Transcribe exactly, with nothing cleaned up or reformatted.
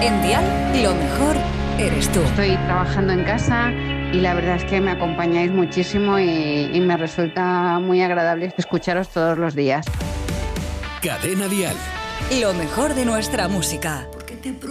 En Dial, lo mejor eres tú. Estoy trabajando en casa y la verdad es que me acompañáis muchísimo y, y me resulta muy agradable escucharos todos los días. Cadena Dial. Lo mejor de nuestra música.